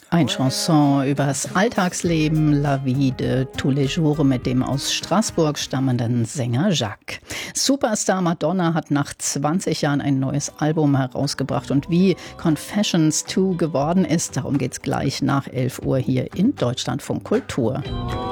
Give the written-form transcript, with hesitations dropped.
Ein Chanson übers Alltagsleben, La vie de tous les jours, mit dem aus Straßburg stammenden Sänger Jacques. Superstar Madonna hat nach 20 Jahren ein neues Album herausgebracht und wie Confessions 2 geworden ist, darum geht's gleich nach 11 Uhr hier in Deutschlandfunk Kultur.